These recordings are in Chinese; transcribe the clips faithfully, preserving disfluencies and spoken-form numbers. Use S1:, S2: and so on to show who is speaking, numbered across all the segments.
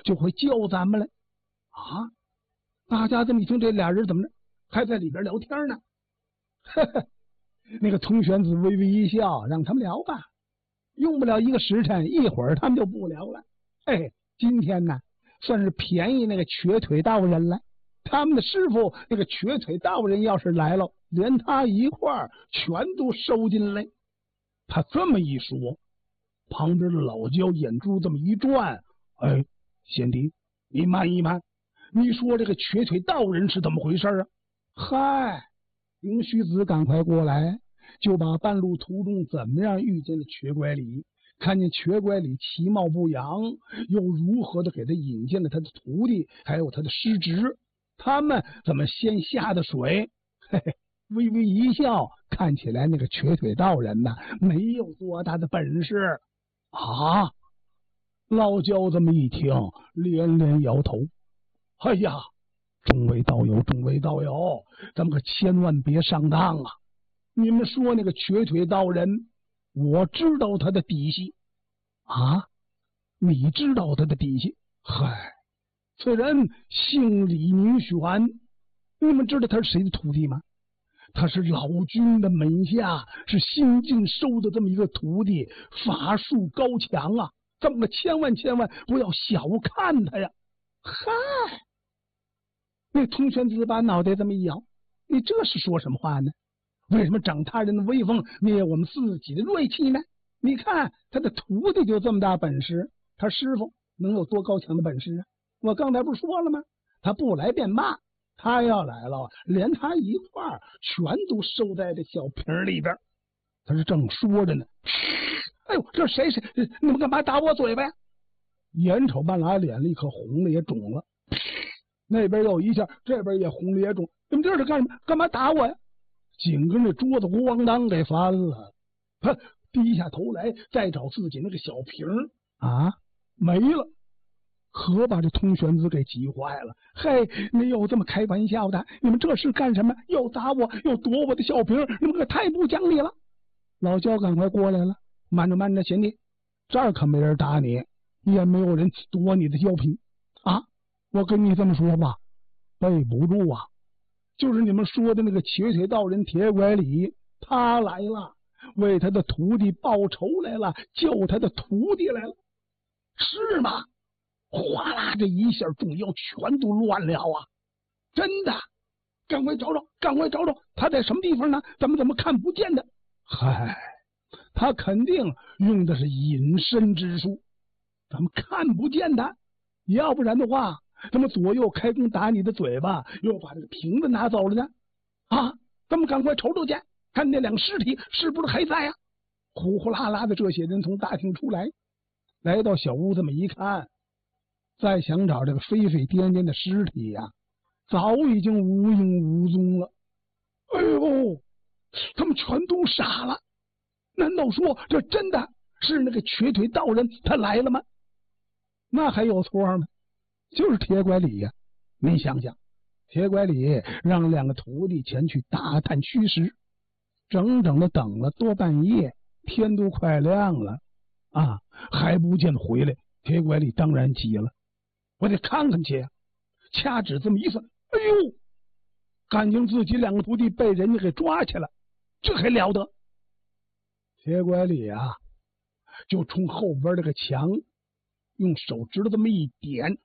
S1: 就会叫咱们来。啊，大家这么一听，这俩人怎么着还在里边聊天呢？呵呵，那个通玄子微微一笑，让他们聊吧，用不了一个时辰，一会儿他们就不聊了。嘿，今天呢算是便宜那个瘸腿道人了。他们的师傅那个瘸腿道人要是来了，连他一块儿全都收进来。他这么一说，旁边的老焦眼珠这么一转，哎，贤弟，你慢一慢，你说这个瘸腿道人是怎么回事啊？嗨，灵虚子赶快过来，就把半路途中怎么样遇见了瘸拐李，看见瘸拐李其貌不扬，又如何的给他引荐了他的徒弟，还有他的师侄，他们怎么先下的水？嘿嘿，微微一笑，看起来那个瘸腿道人呐，没有多大的本事啊。老焦这么一听，连连摇头。哎呀，众位道友，众位道友，咱们可千万别上当啊！你们说那个瘸腿道人，我知道他的底细啊，你知道他的底细？嗨，此人姓李名玄，你们知道他是谁的徒弟吗？他是老君的门下，是新晋收的这么一个徒弟，法术高强啊！咱们可千万千万不要小看他呀！嗨，那通玄子把脑袋这么一摇，你这是说什么话呢？为什么长他人的威风，灭我们自己的锐气呢？你看他的徒弟就这么大本事，他师傅能有多高强的本事啊？我刚才不是说了吗？他不来便骂，他要来了，连他一块儿全都收在这小瓶里边。他是正说着呢，哎呦，这谁谁你们干嘛打我嘴巴呀？眼瞅半拉脸立刻红了也肿了，那边又一下，这边也红了也肿，你们这是干什么？干嘛打我呀？紧跟着桌子咣当给翻了，他低下头来再找自己那个小瓶啊，没了。可把这通玄子给急坏了。嘿，你有这么开玩笑的？你们这是干什么？又打我，又夺我的小瓶，你们可太不讲理了！老焦赶快过来了，慢着慢着，贤弟，这儿可没人打你，也没有人夺你的小瓶啊！我跟你这么说吧，背不住啊！就是你们说的那个瘸腿道人铁拐李，他来了，为他的徒弟报仇来了，救他的徒弟来了，是吗？哗啦，这一下众妖全都乱了啊！真的，赶快找找，赶快找找，他在什么地方呢？咱们怎么看不见的？嗨，他肯定用的是隐身之术，咱们看不见他。要不然的话，怎么左右开弓打你的嘴巴，又把这个瓶子拿走了呢？啊，咱们赶快瞅瞅去，看那两个尸体是不是还在呀？呼呼啦啦的，这些人从大厅出来，来到小屋，这么一看，再想找这个飞飞颠颠的尸体呀、啊，早已经无影无踪了。哎呦，他们全都傻了！难道说这真的是那个瘸腿道人他来了吗？那还有错吗？就是铁拐李呀、啊！你想想，铁拐李让两个徒弟前去打探虚实，整整的等了多半夜，天都快亮了啊，还不见回来。铁拐李当然急了，我得看看去呀！掐指这么一算，哎呦，感情自己两个徒弟被人家给抓去了，这还了得！铁拐李啊，就冲后边这个墙用手指头这么一点，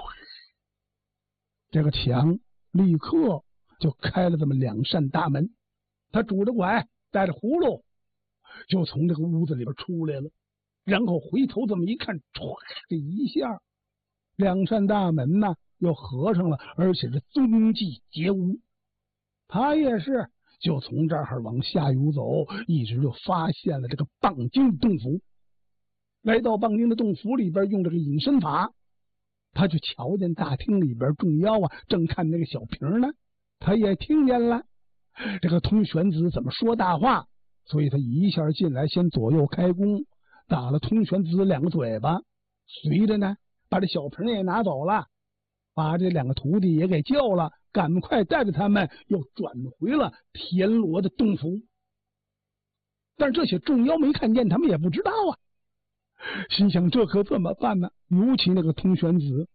S1: 这个墙立刻就开了这么两扇大门。他拄着拐，带着葫芦，就从这个屋子里边出来了。然后回头这么一看，唰，这一下，两扇大门呢又合上了，而且是踪迹皆无。他也是就从这儿往下游走，一直就发现了这个棒精洞府。来到棒精的洞府里边，用这个隐身法，他就瞧见大厅里边众妖啊正看那个小瓶呢，他也听见了这个通玄子怎么说大话，所以他一下进来，先左右开弓，打了通玄子两个嘴巴，随着呢把这小瓶也拿走了，把这两个徒弟也给救了，赶快带着他们又转回了田螺的洞府。但是这些众妖没看见，他们也不知道啊，心想这可怎么办呢？尤其那个通玄子